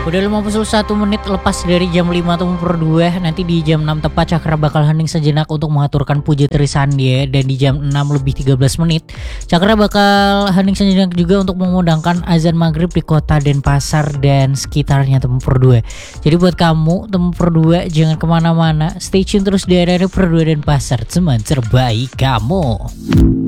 Udah 51 menit lepas dari jam 5 temu per 2. Nanti di jam 6 tepat Cakra bakal hening sejenak untuk mengaturkan puja Trisandi. Dan di jam 6 lebih 13 menit Cakra bakal hening sejenak juga untuk mengundangkan azan maghrib di kota Denpasar dan sekitarnya temu per 2. Jadi buat kamu temu per 2 jangan kemana-mana, stay tune terus di RRI per 2 Denpasar, teman terbaik kamu.